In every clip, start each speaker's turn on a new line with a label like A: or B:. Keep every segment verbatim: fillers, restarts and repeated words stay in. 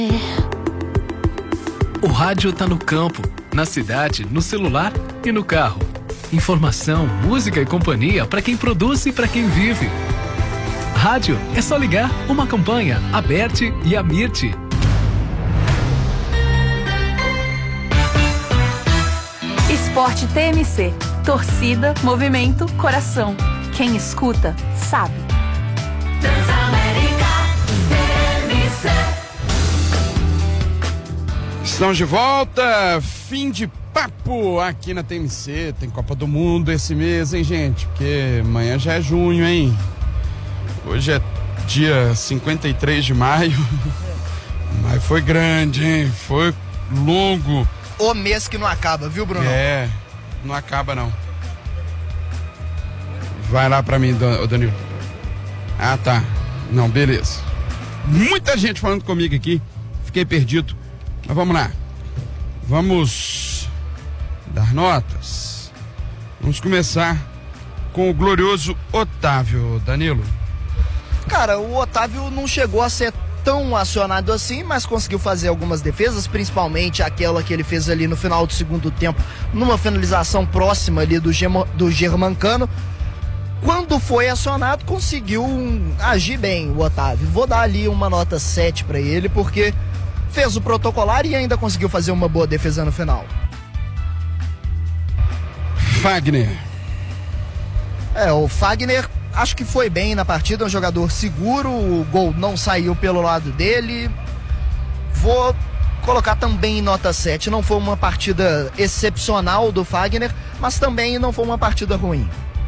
A: O rádio tá no campo, na cidade, no celular e no carro. Informação, música e companhia para quem produz e para quem vive. Rádio é só ligar uma campanha, Aberte e Amirte.
B: Esporte T M C. Torcida, movimento, coração. Quem escuta, sabe.
C: Transamérica T M C.
D: Estamos de volta, fim de papo aqui na T M C. Tem Copa do Mundo esse mês, hein, gente? Porque amanhã já é junho, hein? Hoje é dia cinquenta e três de maio. Mas foi grande, hein? Foi longo.
E: O mês que não acaba, viu, Bruno?
D: É, não acaba não. Vai lá pra mim, Danilo. Ah, tá. Não, beleza. Muita gente falando comigo aqui. Fiquei perdido. Mas vamos lá. Vamos dar notas. Vamos começar com o glorioso Otávio, Danilo.
E: Cara, o Otávio não chegou a ser tão acionado assim, mas conseguiu fazer algumas defesas, principalmente aquela que ele fez ali no final do segundo tempo, numa finalização próxima ali do, Gemo, do Germancano. Quando foi acionado, conseguiu um, agir bem o Otávio. Vou dar ali uma nota sete para ele, porque fez o protocolar e ainda conseguiu fazer uma boa defesa no final.
D: Fagner.
E: É, o Fagner acho que foi bem na partida, é um jogador seguro, o gol não saiu pelo lado dele. Vou colocar também em nota sete. Não foi uma partida excepcional do Fagner, mas também não foi uma partida ruim.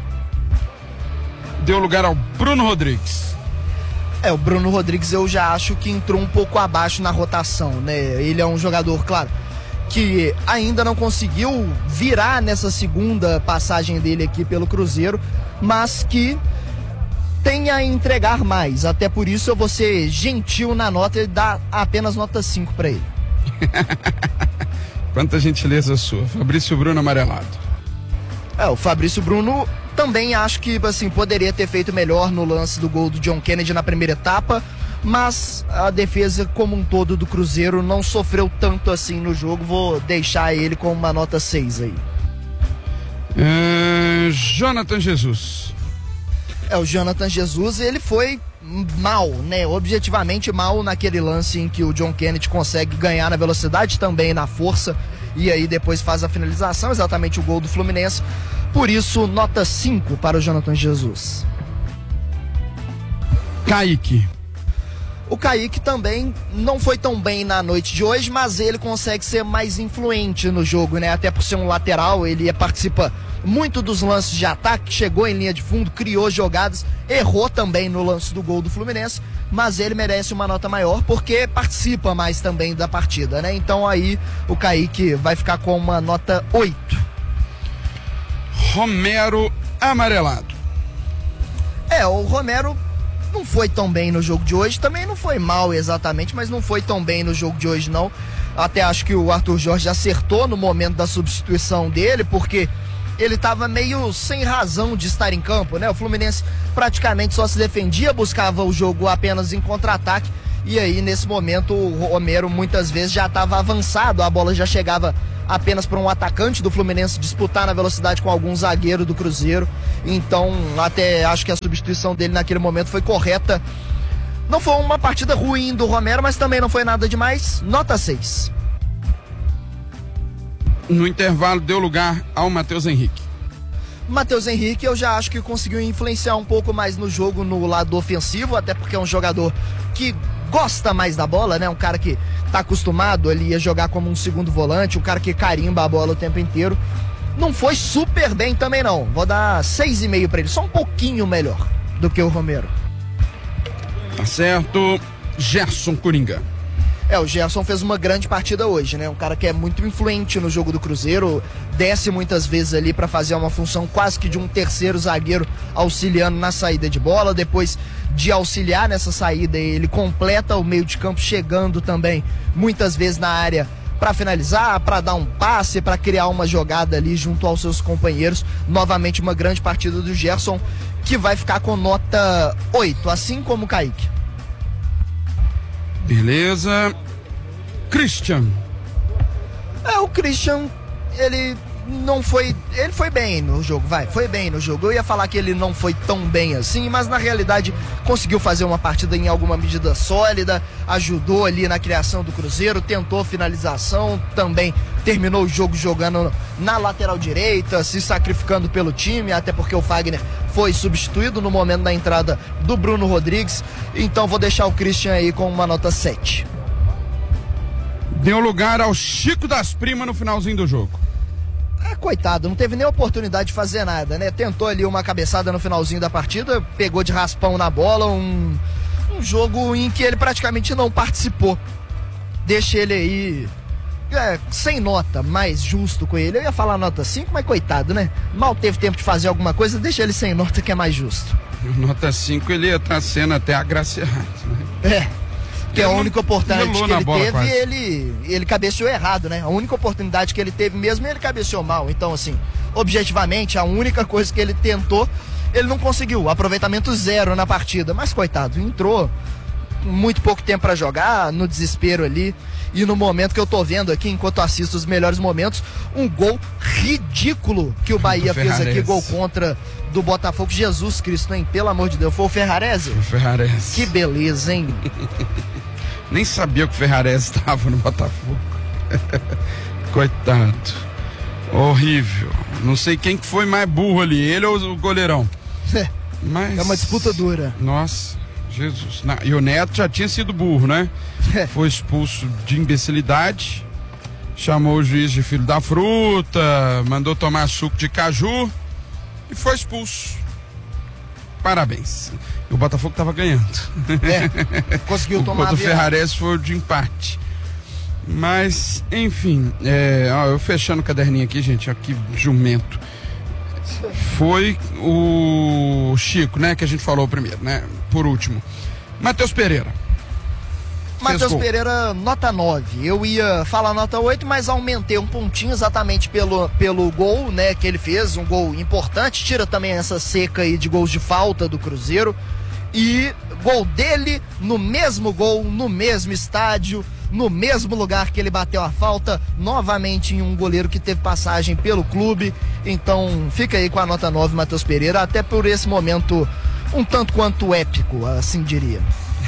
D: Deu lugar ao Bruno Rodrigues.
E: É, o Bruno Rodrigues eu já acho que entrou um pouco abaixo na rotação, né? Ele é um jogador, claro, que ainda não conseguiu virar nessa segunda passagem dele aqui pelo Cruzeiro, mas que tem a entregar mais. Até por isso eu vou ser gentil na nota e dar apenas nota cinco para ele.
D: Quanta gentileza sua. Fabrício Bruno amarelado.
E: É, o Fabrício Bruno também acho que assim, poderia ter feito melhor no lance do gol do John Kennedy na primeira etapa, mas a defesa como um todo do Cruzeiro não sofreu tanto assim no jogo. Vou deixar ele com uma nota seis aí.
D: É, Jonathan Jesus.
E: É, o Jonathan Jesus, ele foi mal, né? Objetivamente mal naquele lance em que o John Kennedy consegue ganhar na velocidade, também na força, e aí depois faz a finalização, exatamente o gol do Fluminense. Por isso, nota cinco para o Jonathan Jesus.
D: Kaique.
E: O Kaique também não foi tão bem na noite de hoje, mas ele consegue ser mais influente no jogo, né? Até por ser um lateral, ele participa muito dos lances de ataque, chegou em linha de fundo, criou jogadas, errou também no lance do gol do Fluminense, mas ele merece uma nota maior porque participa mais também da partida, né? Então aí o Kaique vai ficar com uma nota oito.
D: Romero amarelado.
E: É, o Romero não foi tão bem no jogo de hoje, também não foi mal exatamente, mas não foi tão bem no jogo de hoje não. Até acho que o Arthur Jorge acertou no momento da substituição dele, porque ele estava meio sem razão de estar em campo, né? O Fluminense praticamente só se defendia, buscava o jogo apenas em contra-ataque, e aí nesse momento o Romero muitas vezes já estava avançado, a bola já chegava apenas para um atacante do Fluminense disputar na velocidade com algum zagueiro do Cruzeiro. Então até acho que a substituição dele naquele momento foi correta. Não foi uma partida ruim do Romero, mas também não foi nada demais. Nota seis.
D: No intervalo deu lugar ao Matheus Henrique.
E: Matheus Henrique eu já acho que conseguiu influenciar um pouco mais no jogo no lado ofensivo, até porque é um jogador que gosta mais da bola, né? Um cara que tá acostumado ali a jogar como um segundo volante, um cara que carimba a bola o tempo inteiro. Não foi super bem também não, vou dar seis e meio para ele, só um pouquinho melhor do que o Romero.
D: Tá certo. Gerson Coringa.
E: É, o Gerson fez uma grande partida hoje, né? Um cara que é muito influente no jogo do Cruzeiro, desce muitas vezes ali para fazer uma função quase que de um terceiro zagueiro auxiliando na saída de bola. Depois de auxiliar nessa saída, ele completa o meio de campo, chegando também muitas vezes na área para finalizar, para dar um passe, para criar uma jogada ali junto aos seus companheiros. Novamente uma grande partida do Gerson, que vai ficar com nota oito, assim como o Kaique.
D: Beleza. Christian.
E: É, o Christian, ele não foi, ele foi bem no jogo, vai, foi bem no jogo. Eu ia falar que ele não foi tão bem assim, mas na realidade conseguiu fazer uma partida em alguma medida sólida, ajudou ali na criação do Cruzeiro, tentou finalização, também terminou o jogo jogando na lateral direita, se sacrificando pelo time, até porque o Fagner foi substituído no momento da entrada do Bruno Rodrigues. Então vou deixar o Christian aí com uma nota sete.
D: Deu lugar ao Chico das Primas no finalzinho do jogo.
E: É, coitado, não teve nem oportunidade de fazer nada, né? Tentou ali uma cabeçada no finalzinho da partida, pegou de raspão na bola, um, um jogo em que ele praticamente não participou. Deixa ele aí é, sem nota, mais justo com ele. Eu ia falar nota cinco, mas coitado, né? Mal teve tempo de fazer alguma coisa, deixa ele sem nota que é mais justo.
D: Nota cinco ele ia estar sendo até agraciado, né?
E: É. Que é a única oportunidade que ele
D: bola,
E: teve, ele, ele cabeceou errado, né? A única oportunidade que ele teve mesmo, ele cabeceou mal. Então, assim, objetivamente, a única coisa que ele tentou, ele não conseguiu. Aproveitamento zero na partida. Mas, coitado, entrou muito pouco tempo pra jogar, no desespero ali. E no momento que eu tô vendo aqui, enquanto assisto os melhores momentos, um gol ridículo que o Bahia fez aqui, gol contra do Botafogo. Jesus Cristo, hein? Pelo amor de Deus. Foi o Ferrarese?
D: Foi o Ferrarese.
E: Que beleza, hein?
D: Nem sabia que o Ferrarese estava no Botafogo. Coitado. Horrível. Não sei quem que foi mais burro ali, ele ou o goleirão.
E: É,
D: Mas...
E: é uma disputa dura.
D: Nossa, Jesus. Na... E o Neto já tinha sido burro, né?
E: É.
D: Foi expulso de imbecilidade, chamou o juiz de filho da fruta, mandou tomar suco de caju e foi expulso. Parabéns. O Botafogo estava ganhando.
E: É, conseguiu tomar a
D: o
E: virada.
D: Ferrarese foi o de empate. Mas, enfim, é, ó, eu fechando o caderninho aqui, gente, ó, que jumento. Foi o Chico, né, que a gente falou primeiro, né? Por último. Matheus Pereira.
E: Matheus Pereira, nota nove. Eu ia falar nota oito, mas aumentei um pontinho exatamente pelo, pelo gol, né, que ele fez, um gol importante, tira também essa seca aí de gols de falta do Cruzeiro. E gol dele no mesmo gol, no mesmo estádio, no mesmo lugar que ele bateu a falta, novamente em um goleiro que teve passagem pelo clube. Então fica aí com a nota nove, Matheus Pereira, até por esse momento um tanto quanto épico, assim diria.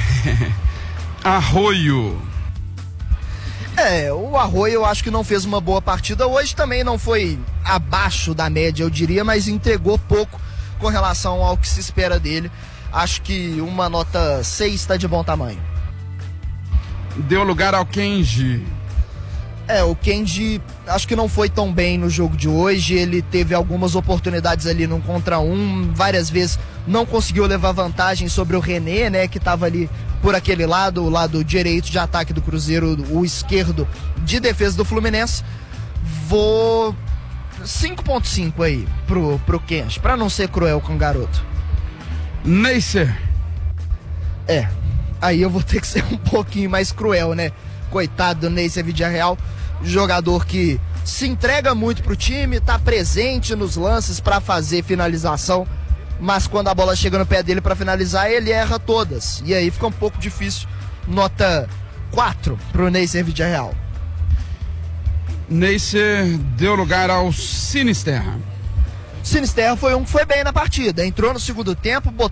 D: Arroio.
E: É, o Arroio eu acho que não fez uma boa partida hoje, também não foi abaixo da média, eu diria, mas entregou pouco com relação ao que se espera dele. Acho que uma nota seis está de bom tamanho.
D: Deu lugar ao Kenji.
E: É, o Kenji acho que não foi tão bem no jogo de hoje, ele teve algumas oportunidades ali no contra um, várias vezes não conseguiu levar vantagem sobre o René, né, que estava ali por aquele lado, o lado direito de ataque do Cruzeiro, o esquerdo de defesa do Fluminense. Vou cinco ponto cinco aí pro, pro Kenji, pra não ser cruel com o garoto.
D: Neisser.
E: É, aí eu vou ter que ser um pouquinho mais cruel, né? Coitado do Neisser Villarreal, jogador que se entrega muito pro time, tá presente nos lances para fazer finalização, mas quando a bola chega no pé dele para finalizar, ele erra todas. E aí fica um pouco difícil. Nota quatro pro Neisser Villarreal.
D: Neisser deu lugar ao Sinisterra.
E: Sinisterra foi um que foi bem na partida, entrou no segundo tempo, botou